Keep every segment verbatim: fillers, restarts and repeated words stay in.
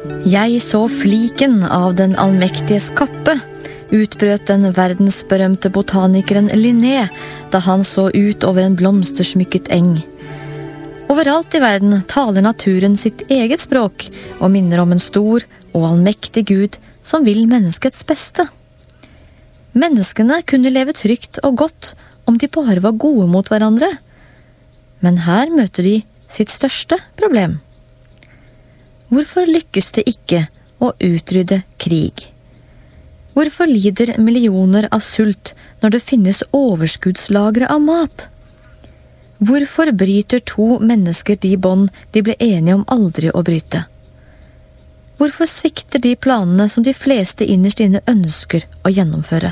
Jeg så fliken av den allmektiges kappe, utbrøt den verdensberømte botanikeren Linné, da han så ut over en blomstersmykket eng. Overalt i verden taler naturen sitt eget språk, og minner om en stor og allmektig Gud som vil menneskets beste. Menneskene kunne leve trygt og godt om de bare var gode mot hverandre, men her møter de sitt største problem. Hvorfor lykkes det ikke å utrydde krig? Hvorfor lider millioner av sult når det finnes overskuddslagre av mat? Hvorfor bryter to mennesker de bånd de ble enige om aldri å bryte? Hvorfor svikter de planene som de fleste innerst inne ønsker å gjennomføre?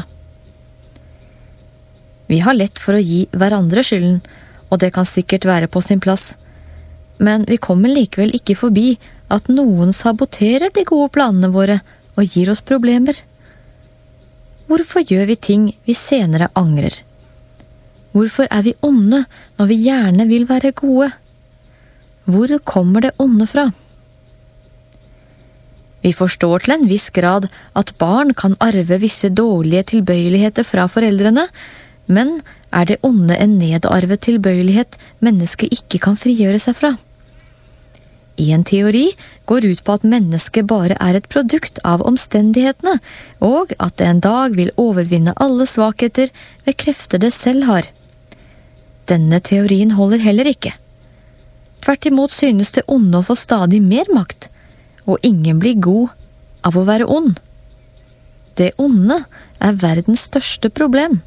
Vi har lett for å gi hverandre skylden, og det kan sikkert være på sin plass. Men vi kommer likevel ikke forbi at noen saboterer de gode planene våre og gir oss problemer. Hvorfor gjør vi ting vi senere angrer? Hvorfor er vi onde når vi gjerne vil være gode? Hvor kommer det onde fra? Vi forstår til en viss grad at barn kan arve visse dårlige tilbøyeligheter fra foreldrene, men er det onde en nedarvet tilbøyelighet mennesket ikke kan frigjøre seg fra? En teori går ut på at mennesket bare er et produkt av omstendighetene, og at det en dag vil overvinne alle svakheter ved krefter det selv har. Denne teorien holder heller ikke. Tvert imot synes det onde å få stadig mer makt, og ingen blir god av å være ond. Det onde er verdens største problem.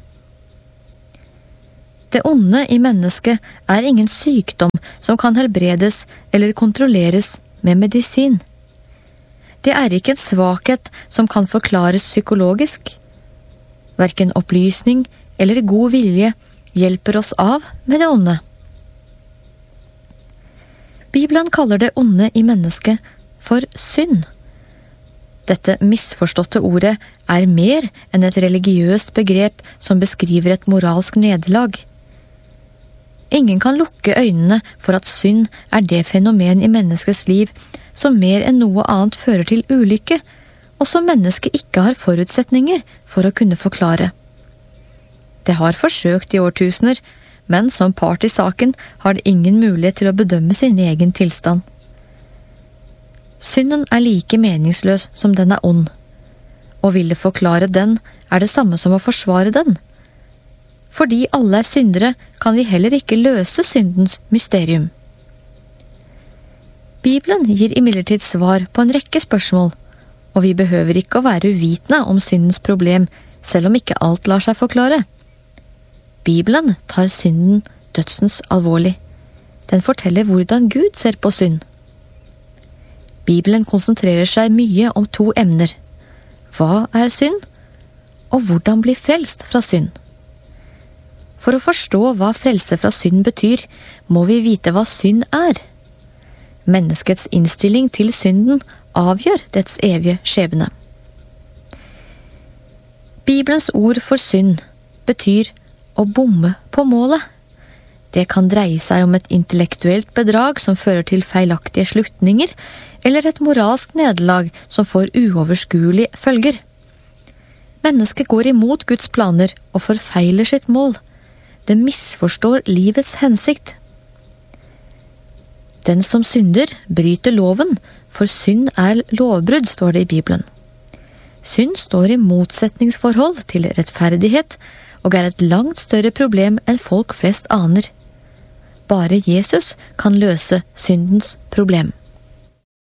Det onde i mennesket er ingen sykdom som kan helbredes eller kontrolleres med medisin. Det er ikke en svakhet som kan forklares psykologisk. Hverken opplysning eller god vilje hjelper oss av med det onde. Bibelen kaller det onde i mennesket for synd. Dette misforståtte ordet er mer enn et religiøst begrep som beskriver et moralsk nederlag. Ingen kan lukke øynene for at synd er det fenomen i menneskets liv som mer enn noe annet fører til ulykke, og som mennesket ikke har forutsetninger for å kunne forklare. Det har forsøkt i årtusener, men som part i saken har det ingen mulighet til å bedømme sin egen tilstand. Synden er like meningsløs som den er ond. Å ville forklare den er det samme som å forsvare den. Fordi alle er syndere, kan vi heller ikke løse syndens mysterium. Bibelen gir imidlertid svar på en rekke spørsmål, og vi behøver ikke å være uvitende om syndens problem, selv om ikke alt lar seg forklare. Bibelen tar synden dødsens alvorlig. Den forteller hvordan Gud ser på synd. Bibelen konsentrerer seg mye om to emner. Hva er synd? Og hvordan bli frelst fra synd? For å forstå hva frelse fra synd betyr, må vi vite hva synd er. Menneskets innstilling til synden avgjør dets evige skjebne. Bibelens ord for synd betyr å bomme på målet. Det kan dreie seg om et intellektuelt bedrag som fører til feilaktige slutninger, eller et moralsk nederlag som får uoverskuelige følger. Mennesket går imot Guds planer og forfeiler sitt mål. Det misforstår livets hensikt. Den som synder, bryter loven, for synd er lovbrudd, står det i Bibelen. Synd står i motsetningsforhold til rettferdighet, og er et langt større problem enn folk flest aner. Bare Jesus kan løse syndens problem.